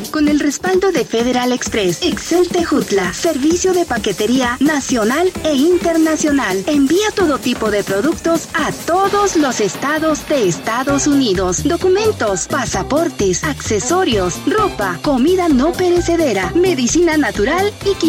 con el respaldo de Federal Express, Excel Tejutla, servicio de paquetería nacional e internacional. Envía todo tipo de productos a todos los estados de Estados Unidos. Documentos, pasaportes, accesorios, ropa, comida no perecedera, medicina natural y